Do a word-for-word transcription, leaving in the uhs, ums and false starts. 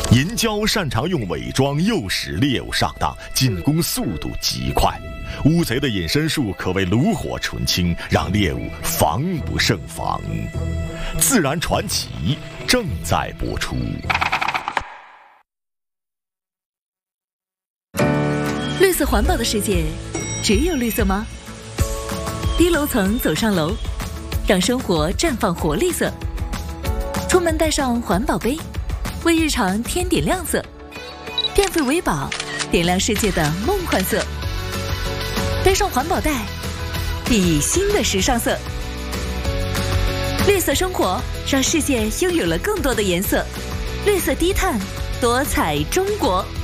银蛟擅长用伪装诱使猎物上当，进攻速度极快。乌贼的隐身术可谓炉火纯青，让猎物防不胜防。自然传奇正在播出。 绿色环保的世界，只有绿色吗？低楼层走上楼，让生活绽放活力色。出门带上环保杯，为日常添点亮色。电费为宝，点亮世界的梦幻色。背上环保袋，熠熠新的时尚色。绿色生活，让世界拥有了更多的颜色。绿色低碳，多彩中国。